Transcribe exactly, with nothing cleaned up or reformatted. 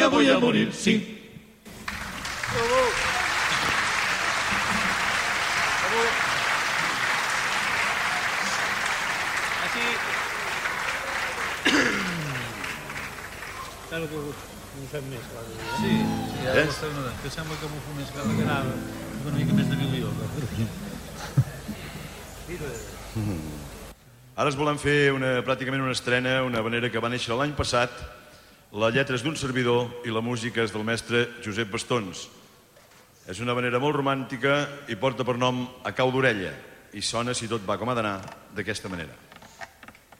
Catalunya vull a morir, sí. Claro que m'ho fem més clar. Sí, sí, ara m'ho fem més. Que sembla que m'ho fem més clar que anava una mica més de milió. Ara es volem fer una, pràcticament una estrena, una havanera que va néixer l'any passat. La lletra és d'un servidor i la música és del mestre Josep Bastons. És una havanera molt romàntica i porta per nom A cau d'orella i sona, si tot va com ha d'anar, d'aquesta manera.